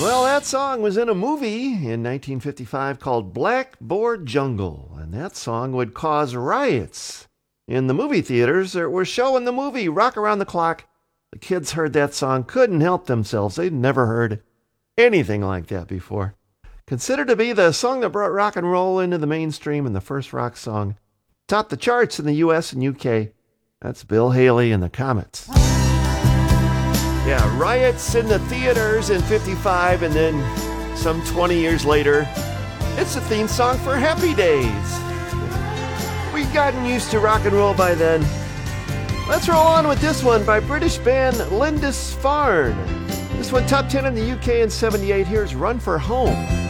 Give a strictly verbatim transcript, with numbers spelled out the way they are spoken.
Well, that song was in a movie in nineteen fifty-five called Blackboard Jungle, and that song would cause riots in the movie theaters that were showing the movie Rock Around the Clock. The kids heard that song, couldn't help themselves. They'd never heard anything like that before. Considered to be the song that brought rock and roll into the mainstream and the first rock song. Topped the charts in the U S and U K. That's Bill Haley and the Comets. Yeah, riots in the theaters in fifty-five, and then some twenty years later, it's the theme song for Happy Days. We'd gotten used to rock and roll by then. Let's roll on with this one by British band Lindisfarne. This one top ten in the U K in seventy-eight. Here's Run for Home.